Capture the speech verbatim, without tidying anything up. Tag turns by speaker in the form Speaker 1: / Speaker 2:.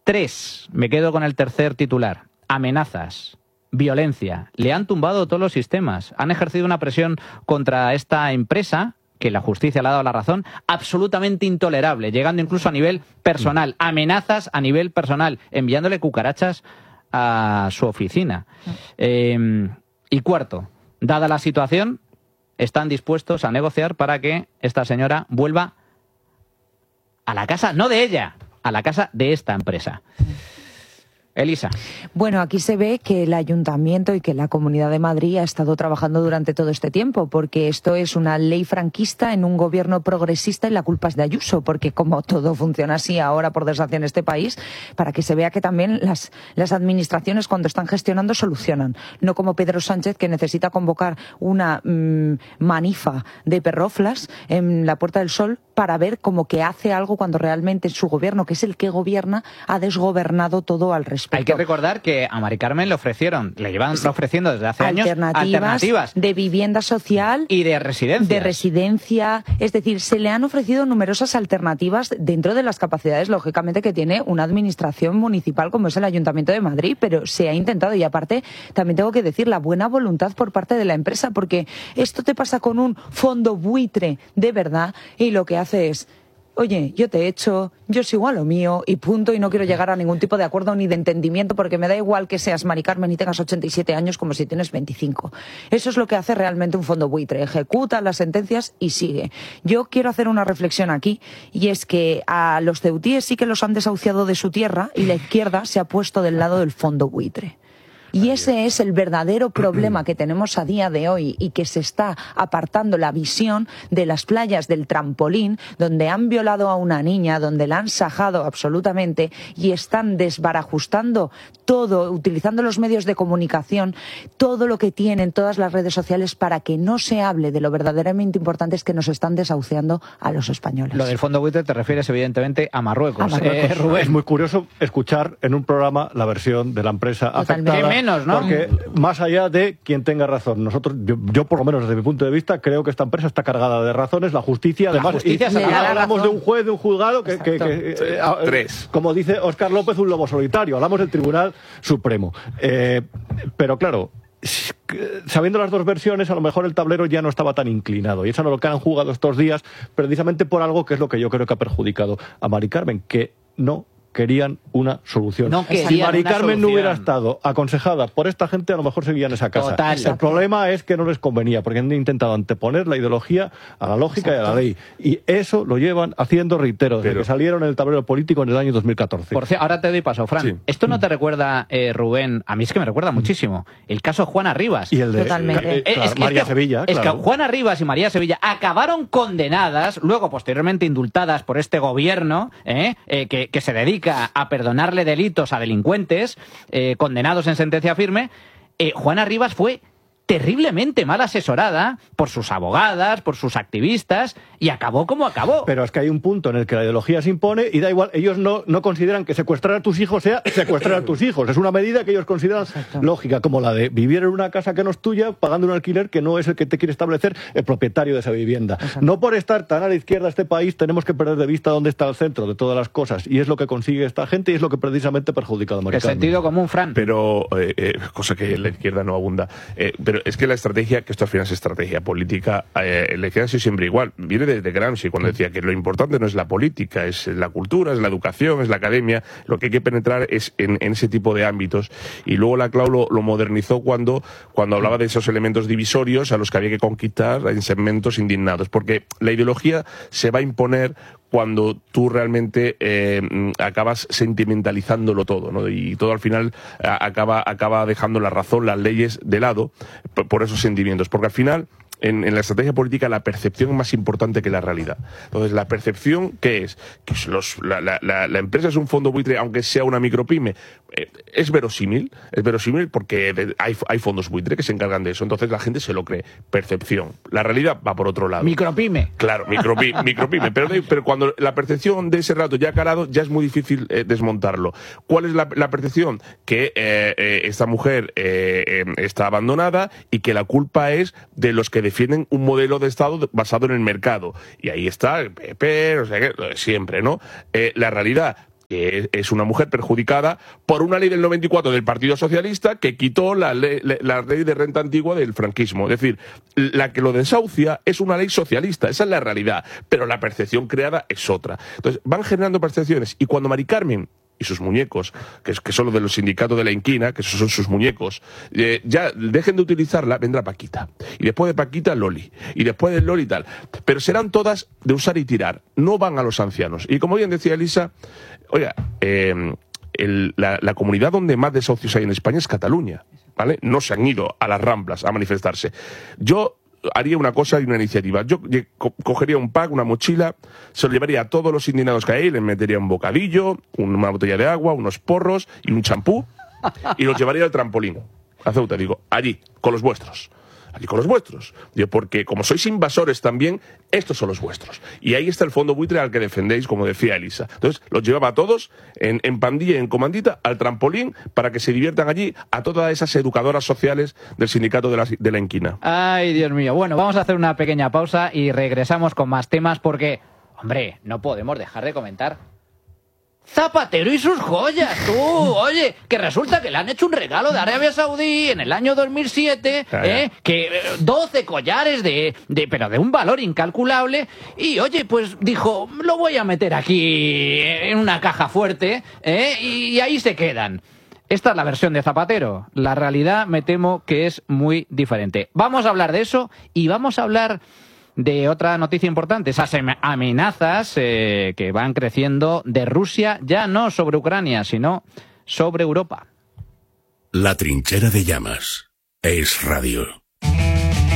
Speaker 1: Tres, me quedo con el tercer titular, amenazas, violencia. Le han tumbado todos los sistemas, han ejercido una presión contra esta empresa, que la justicia le ha dado la razón, absolutamente intolerable, llegando incluso a nivel personal, amenazas a nivel personal, enviándole cucarachas a su oficina. Eh, y cuarto, dada la situación, están dispuestos a negociar para que esta señora vuelva a la casa, no de ella, a la casa de esta empresa. Elisa.
Speaker 2: Bueno, aquí se ve que el Ayuntamiento y que la Comunidad de Madrid ha estado trabajando durante todo este tiempo, porque esto es una ley franquista en un gobierno progresista y la culpa es de Ayuso, porque como todo funciona así ahora, por desgracia, en este país, para que se vea que también las, las administraciones cuando están gestionando solucionan, no como Pedro Sánchez, que necesita convocar una mmm, manifa de perroflas en la Puerta del Sol para ver como que hace algo cuando realmente su gobierno, que es el que gobierna, ha desgobernado todo al respecto.
Speaker 1: Hay que recordar que a Mari Carmen le ofrecieron, le llevan ofreciendo desde hace
Speaker 2: alternativas,
Speaker 1: años alternativas
Speaker 2: de vivienda social
Speaker 1: y de residencia.
Speaker 2: De residencia, es decir, se le han ofrecido numerosas alternativas dentro de las capacidades, lógicamente, que tiene una administración municipal como es el Ayuntamiento de Madrid, pero se ha intentado y aparte también tengo que decir la buena voluntad por parte de la empresa, porque esto te pasa con un fondo buitre de verdad y lo que hace es: oye, yo te he hecho, yo sigo a lo mío y punto, y no quiero llegar a ningún tipo de acuerdo ni de entendimiento, porque me da igual que seas Mari Carmen y tengas ochenta y siete años como si tienes veinticinco. Eso es lo que hace realmente un fondo buitre, ejecuta las sentencias y sigue. Yo quiero hacer una reflexión aquí, y es que a los ceutíes sí que los han desahuciado de su tierra y la izquierda se ha puesto del lado del fondo buitre. Y ese es el verdadero problema que tenemos a día de hoy y que se está apartando la visión de las playas del trampolín, donde han violado a una niña, donde la han sajado absolutamente y están desbarajustando todo, utilizando los medios de comunicación, todo lo que tienen, todas las redes sociales, para que no se hable de lo verdaderamente importante, es que nos están desahuciando a los españoles.
Speaker 1: Lo del fondo buitre te refieres evidentemente a Marruecos.
Speaker 2: A Marruecos.
Speaker 1: Eh, Rubén.
Speaker 3: Es muy curioso escuchar en un programa la versión de la empresa
Speaker 2: Totalmente.
Speaker 3: afectada.
Speaker 1: Menos, ¿no?
Speaker 3: Porque más allá de quien tenga razón, nosotros, yo, yo por lo menos desde mi punto de vista, creo que esta empresa está cargada de razones. La justicia, además,
Speaker 1: la justicia
Speaker 3: y,
Speaker 1: se
Speaker 3: y
Speaker 1: le da la
Speaker 3: hablamos
Speaker 1: razón.
Speaker 3: de un juez, de un juzgado que, que, que
Speaker 4: Sí,
Speaker 3: eh,
Speaker 4: tres.
Speaker 3: como dice Óscar López, un lobo solitario. Hablamos del Tribunal Supremo. Eh, pero claro, sabiendo las dos versiones, a lo mejor el tablero ya no estaba tan inclinado. Y eso es lo que han jugado estos días, precisamente por algo que es lo que yo creo que ha perjudicado a Mari Carmen, que no querían una solución.
Speaker 1: No
Speaker 3: si
Speaker 1: querían
Speaker 3: Mari
Speaker 1: una
Speaker 3: Carmen
Speaker 1: solución.
Speaker 3: no hubiera estado aconsejada por esta gente, a lo mejor seguían en esa casa.
Speaker 1: Total.
Speaker 3: El problema es que no les convenía, porque han intentado anteponer la ideología a la lógica
Speaker 2: Exacto.
Speaker 3: y a la ley. Y eso lo llevan haciendo, reitero, desde
Speaker 4: Pero-
Speaker 3: que salieron en el tablero político en el año dos mil catorce.
Speaker 1: Por cierto, ahora te doy paso, Fran.
Speaker 4: Sí.
Speaker 1: ¿Esto no te recuerda, eh, Rubén? A mí es que me recuerda muchísimo. El caso Juana Rivas.
Speaker 3: Y el de
Speaker 2: Totalmente.
Speaker 3: eh, claro,
Speaker 1: Es- es
Speaker 3: María
Speaker 1: que-
Speaker 3: Sevilla,
Speaker 1: Es
Speaker 3: claro.
Speaker 1: que Juana Rivas y María Sevilla acabaron condenadas, luego posteriormente indultadas por este gobierno, ¿eh? Eh, que, que se dedica a perdonarle delitos a delincuentes, eh, condenados en sentencia firme. Eh, Juana Rivas fue terriblemente mal asesorada por sus abogadas, por sus activistas, y acabó como acabó.
Speaker 3: Pero es que hay un punto en el que la ideología se impone y da igual, ellos no, no consideran que secuestrar a tus hijos sea secuestrar a tus hijos. Es una medida que ellos consideran
Speaker 2: Exacto.
Speaker 3: lógica, como la de vivir en una casa que no es tuya, pagando un alquiler que no es el que te quiere establecer el propietario de esa vivienda.
Speaker 2: Exacto.
Speaker 3: No por estar tan a la izquierda este país tenemos que perder de vista dónde está el centro de todas las cosas, y es lo que consigue esta gente y es lo que precisamente perjudica a Mari
Speaker 1: El
Speaker 3: Carmen.
Speaker 1: sentido común, Fran.
Speaker 4: Pero, eh, eh, cosa que en la izquierda no abunda. Eh, pero es que la estrategia, que esto al final es estrategia política, eh, la izquierda ha sido siempre igual. Viene desde Gramsci, cuando decía que lo importante no es la política, es la cultura, es la educación, es la academia. Lo que hay que penetrar es en, en ese tipo de ámbitos. Y luego la Clau lo, lo modernizó cuando, cuando hablaba de esos elementos divisorios a los que había que conquistar en segmentos indignados. Porque la ideología se va a imponer cuando tú realmente eh, acabas sentimentalizándolo todo, ¿no? Y todo al final a, acaba, acaba dejando la razón, las leyes de lado por, por esos sentimientos. Porque al final, en, en la estrategia política, la percepción es más importante que la realidad. Entonces, ¿la percepción qué es? Que los, la, la, la, la empresa es un fondo buitre, aunque sea una micropyme. Eh, es verosímil, es verosímil porque de, hay, hay fondos buitre que se encargan de eso. Entonces, la gente se lo cree. Percepción. La realidad va por otro lado.
Speaker 1: Micropyme.
Speaker 4: Claro, micropi, micropyme. Pero, pero cuando la percepción de ese rato ya ha calado, ya es muy difícil eh, desmontarlo. ¿Cuál es la, la percepción? Que eh, eh, esta mujer eh, eh, está abandonada y que la culpa es de los que defienden un modelo de Estado basado en el mercado. Y ahí está el P P, o sea, que, siempre, ¿no? Eh, la realidad que es una mujer perjudicada por una ley del noventa y cuatro del Partido Socialista que quitó la ley, la ley de renta antigua del franquismo. Es decir, la que lo desahucia es una ley socialista, esa es la realidad, pero la percepción creada es otra. Entonces, van generando percepciones, y cuando Mari Carmen y sus muñecos, que, que son los de los sindicatos de la Inquina, que esos son sus muñecos, eh, ya dejen de utilizarla, vendrá Paquita. Y después de Paquita, Loli. Y después de Loli, tal. Pero serán todas de usar y tirar. No van a los ancianos. Y como bien decía Elisa, oiga, eh, el, la, la comunidad donde más desahucios hay en España es Cataluña, ¿vale? No se han ido a las Ramblas a manifestarse. Yo haría una cosa y una iniciativa. Yo co cogería un pack, una mochila, se lo llevaría a todos los indignados que hay, les metería un bocadillo, una botella de agua, unos porros y un champú, y los llevaría al trampolín, a Ceuta, digo, allí, con los vuestros. Allí con los vuestros. Digo, porque como sois invasores también, estos son los vuestros. Y ahí está el fondo buitre al que defendéis, como decía Elisa. Entonces, los llevaba a todos en, en pandilla, en comandita, al trampolín, para que se diviertan allí a todas esas educadoras sociales del sindicato de la, de la Inquina.
Speaker 1: Ay, Dios mío. Bueno, vamos a hacer una pequeña pausa y regresamos con más temas porque, hombre, no podemos dejar de comentar Zapatero y sus joyas, tú, oye, que resulta que le han hecho un regalo de Arabia Saudí en el año dos mil siete, ¿eh? Que eh, doce collares de, de, pero de un valor incalculable, y oye, pues dijo, lo voy a meter aquí en una caja fuerte, ¿eh? Y ahí se quedan. Esta es la versión de Zapatero. La realidad me temo que es muy diferente. Vamos a hablar de eso y vamos a hablar de otra noticia importante, esas amenazas eh, que van creciendo de Rusia, ya no sobre Ucrania, sino sobre Europa.
Speaker 5: La trinchera de llamas es radio.